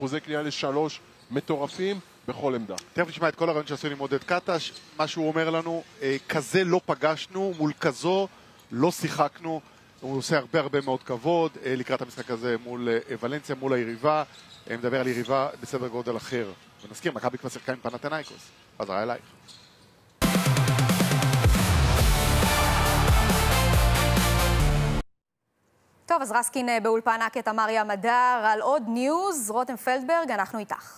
אחוזי קליעה לשלוש מטורפים בכל עמדה. תכף נשמע את כל הרעיון שעשינו עם עודד קטש. מה שהוא אומר לנו, כזה לא פגשנו, מול כזו לא שיחקנו. הוא עושה הרבה מאוד כבוד לקראת המשחק הזה מול ולנסיה, מול היריבה. מדבר על יריבה בסדר גודל אחר. ונזכיר, מכבי כבר שיחקה עם פנתנייקוס. חזרה אלייך. טוב, אז רסקין באולפן את אמריה מדר על עוד ניוז. רותם פלדברג, אנחנו איתך.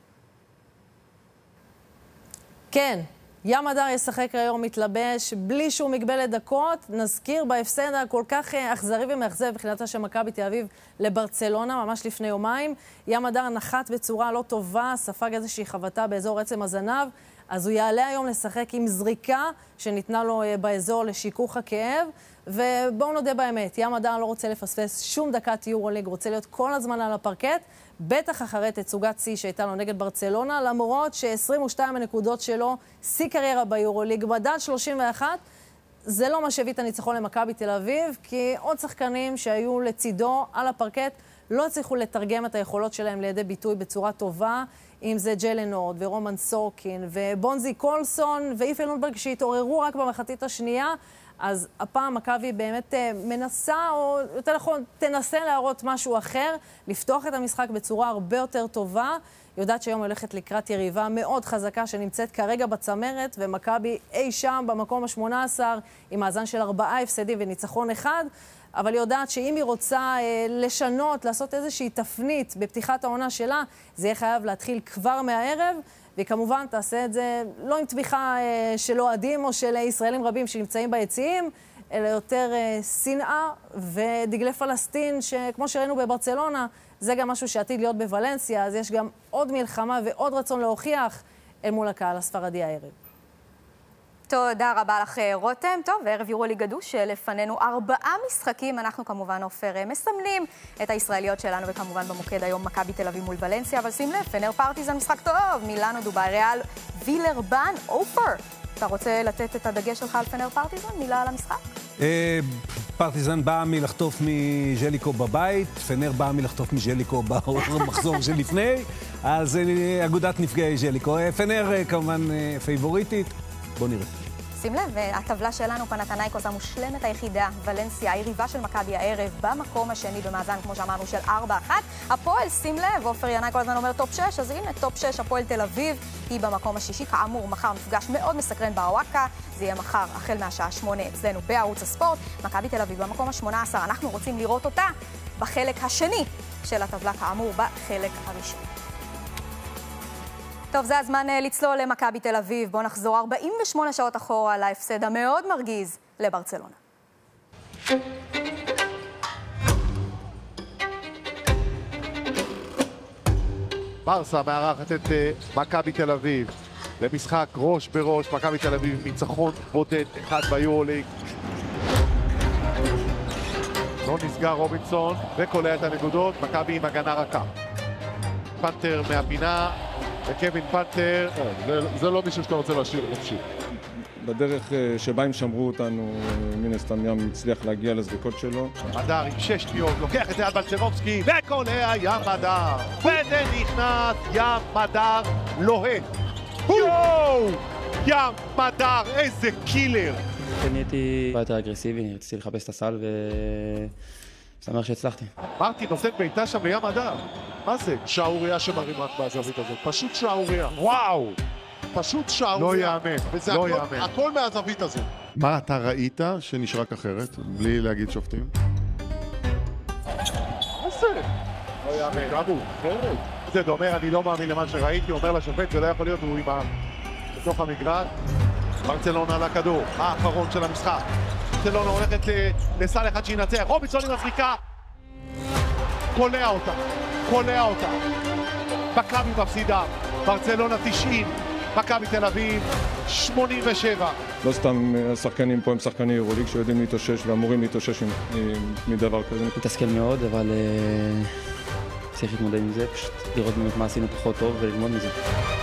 כן, ים הדר ישחק היום מתלבש בלי שום מגבלת דקות. נזכיר בהפסד הכל כך אכזרי ומאכזב מבחינתה של מכבי תל אביב לברצלונה ממש לפני יומיים. ים הדר נחת בצורה לא טובה, ספג איזושהי חבטה באזור עצם הזנב, אז הוא יעלה היום לשחק עם זריקה שניתנה לו באזור לשיכוך הכאב. ובואו נודה באמת, ים הדר לא רוצה לפספס שום דקת יורוליג, רוצה להיות כל הזמן על הפרקט, בטח אחרי תצוגת C שהייתה לו נגד ברצלונה, למרות ש-22 הנקודות שלו, C קריירה ביורוליג, מדד 31, זה לא מה שהביא את הניצחון למכבי תל אביב, כי עוד שחקנים שהיו לצידו על הפרקט לא הצליחו לתרגם את היכולות שלהם לידי ביטוי בצורה טובה, אם זה ג'יילן הורד ורומן סורקין ובונזי קולסון ואיפה לונברג שהתעוררו רק במחצית השנייה. אז הפעם מכבי באמת מנסה, או יותר נכון, תנסה להראות משהו אחר, לפתוח את המשחק בצורה הרבה יותר טובה. יודעת שהיום הולכת לקראת יריבה מאוד חזקה שנמצאת כרגע בצמרת, ומכבי אי שם במקום ה-18 עם מאזן של 4 הפסדים וניצחון אחד, אבל יודעת שאם היא רוצה לשנות, לעשות איזושהי תפנית בפתיחת העונה שלה, זה יהיה חייב להתחיל כבר מהערב, וכמובן תעשה את זה לא עם תמיכה של אוהדים או של ישראלים רבים שנמצאים ביציעים, אלא יותר שנאה ודגלי פלסטין, שכמו שראינו בברצלונה, זה גם משהו שעתיד להיות בוולנסיה, אז יש גם עוד מלחמה ועוד רצון להוכיח אל מול הקהל הספרדי הערב. תודה רבה לך רותם. טוב, וערב יורוליג גדוש לפנינו 4 משחקים. אנחנו כמובן עופר מסמנים את הישראליות שלנו, וכמובן במוקד היום מכבי תל אביב מול ולנסיה, אבל שים לב, פנר פרטיזן משחק טוב, מילאנו דובאי ריאל וילרבן. עופר, אתה רוצה לתת את הדגש שלך על פנר פרטיזן? מילה על המשחק? פרטיזן באה מלחטוף מז'ליקו בבית, פנר באה מלחטוף מז'ליקו במחזור שלפני, אז אגודת נפגעי ז'ליקו. פנר כמובן פייבוריטית, בוא נראה. שים לב, הטבלה שלנו, פנתנייקוס המושלמת היחידה, ולנסיה, היריבה של מכבי הערב, במקום השני במאזן, כמו שאמרנו, של 4-1. הפועל, שים לב, עופר ינאי כל הזמן אומר טופ 6, אז הנה, טופ 6, הפועל תל אביב, היא במקום השישי. כאמור, מחר מפגש מאוד מסקרן באוואקה, זה יהיה מחר, החל מהשעה 8 אצלנו בערוץ הספורט. מכבי תל אביב במקום ה-18, אנחנו רוצים לראות אותה בחלק השני של הטבלה, כאמור, בחלק הראשון. טוב, זה הזמן לצלול למכבי תל אביב. בואו נחזור 48 שעות אחורה להפסד המאוד מרגיז לברצלונה. ברסה מארחת את מכבי תל אביב למשחק ראש בראש. מכבי תל אביב ניצחון בודד אחד ביורוליג. לא נסגר רובינסון וקולע את הנקודות. מכבי עם הגנה רכה. פנתר מהפינה וקווין פנתר. זה לא מישהו שאתה רוצה להשאיר חופשי. בדרך שבה הם שמרו אותנו, מן הסתם ים הצליח להגיע לזריקות שלו. מדר עם 6 שניות, לוקח את זה על בלצ'רובסקי וקולע ים מדר. וזה נכנס, ים מדר לוהט. יואו! ים מדר, איזה קילר! אני הייתי יותר אגרסיבי, רציתי לחפש את הסל ושמח שהצלחתי. מרטין נושאת בעיטה שם לים מדר. מה זה? שעוריה שמרימת מהזווית הזאת. פשוט שעוריה. וואו! פשוט שעוריה. לא יאמן, לא יאמן. הכל מהזווית הזאת. מה אתה ראית שנשרק אחרת, בלי להגיד שופטים? מה זה? לא יאמן. גבו, אחרת. זה אומר, אני לא מאמין למה שראיתי, אומר לשופט, זה לא יכול להיות, הוא עם בתוך המגרש. ברצלונה על הכדור, האחרון של המשחק. ברצלונה הולכת לסל אחד שינצח, רובינסון עם הזריקה. קולע אותה. מכבי מפסידה, ברצלונה 90, מכבי תל אביב 87. לא סתם השחקנים פה הם שחקני יורוליג שיודעים להתאושש ואמורים להתאושש מדבר כזה. מתסכל מאוד, אבל צריך להתמודד עם זה, פשוט לראות באמת מה עשינו פחות טוב וללמוד מזה.